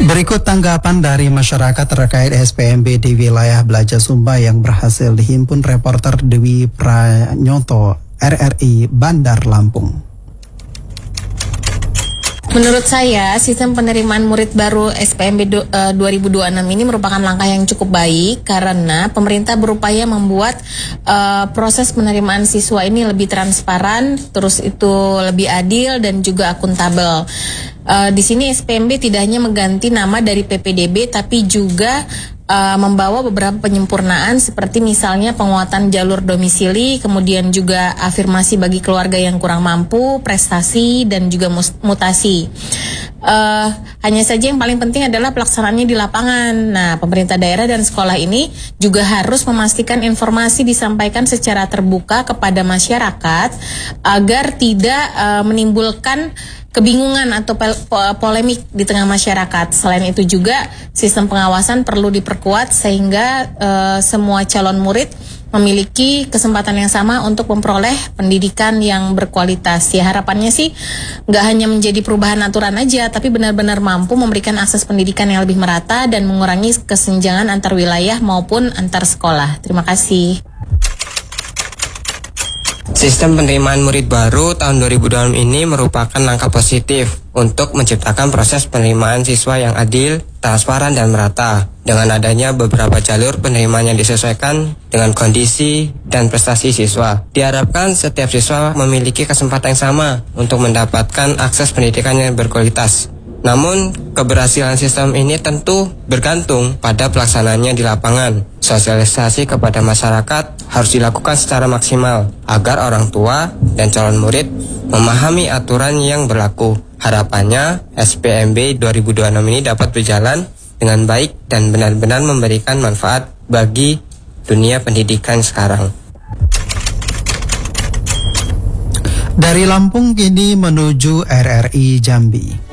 Berikut tanggapan dari masyarakat terkait SPMB di wilayah Blaja Sumba yang berhasil dihimpun reporter Dewi Pranyoto, RRI Bandar Lampung. Menurut saya, sistem penerimaan murid baru SPMB 2026 ini merupakan langkah yang cukup baik karena pemerintah berupaya membuat proses penerimaan siswa ini lebih transparan, terus itu lebih adil dan juga akuntabel. Di sini SPMB tidak hanya mengganti nama dari PPDB, tapi juga membawa beberapa penyempurnaan seperti misalnya penguatan jalur domisili, kemudian juga afirmasi bagi keluarga yang kurang mampu, prestasi, dan juga mutasi. Hanya saja yang paling penting adalah pelaksanaannya di lapangan. Nah, pemerintah daerah dan sekolah ini juga harus memastikan informasi disampaikan secara terbuka kepada masyarakat agar tidak menimbulkan kebingungan atau polemik di tengah masyarakat. Selain itu juga sistem pengawasan perlu diperkuat sehingga semua calon murid memiliki kesempatan yang sama untuk memperoleh pendidikan yang berkualitas. Ya, harapannya sih nggak hanya menjadi perubahan aturan aja, tapi benar-benar mampu memberikan akses pendidikan yang lebih merata dan mengurangi kesenjangan antar wilayah maupun antar sekolah. Terima kasih. Sistem penerimaan murid baru tahun 2026 ini merupakan langkah positif untuk menciptakan proses penerimaan siswa yang adil, transparan, dan merata. Dengan adanya beberapa jalur penerimaan yang disesuaikan dengan kondisi dan prestasi siswa. Diharapkan setiap siswa memiliki kesempatan yang sama untuk mendapatkan akses pendidikan yang berkualitas. Namun, keberhasilan sistem ini tentu bergantung pada pelaksanaannya di lapangan. Sosialisasi kepada masyarakat harus dilakukan secara maksimal agar orang tua dan calon murid memahami aturan yang berlaku. Harapannya, SPMB 2026 ini dapat berjalan dengan baik dan benar-benar memberikan manfaat bagi dunia pendidikan sekarang. Dari Lampung kini menuju RRI Jambi.